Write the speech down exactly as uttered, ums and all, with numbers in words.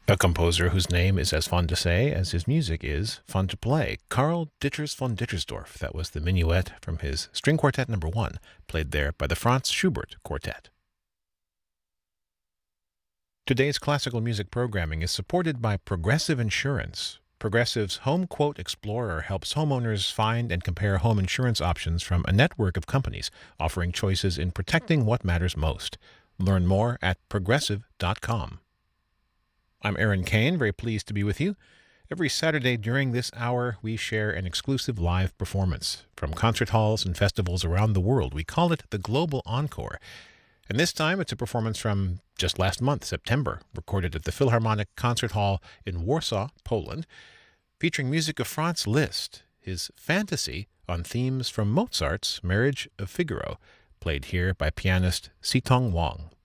A composer whose name is as fun to say as his music is fun to play. Karl Dittrich von Dittersdorf. That was the minuet from his String Quartet Number One, played there by the Franz Schubert Quartet. Today's classical music programming is supported by Progressive Insurance. Progressive's Home Quote Explorer helps homeowners find and compare home insurance options from a network of companies, offering choices in protecting what matters most. Learn more at progressive dot com. I'm Aaron Kane, very pleased to be with you. Every Saturday during this hour, we share an exclusive live performance from concert halls and festivals around the world. We call it the Global Encore. And this time, it's a performance from just last month, September, recorded at the Philharmonic Concert Hall in Warsaw, Poland, featuring music of Franz Liszt, his Fantasy on themes from Mozart's Marriage of Figaro, played here by pianist Sitong Wang.